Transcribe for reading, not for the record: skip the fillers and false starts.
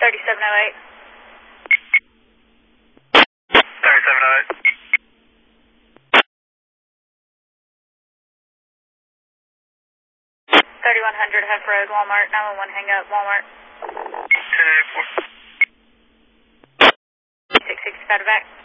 3708. 3708. 3100 Huff Road, Walmart. 911, hang up, Walmart. 1084. 665 back.